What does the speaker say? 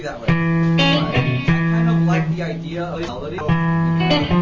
that way. I kind of like the idea of melody.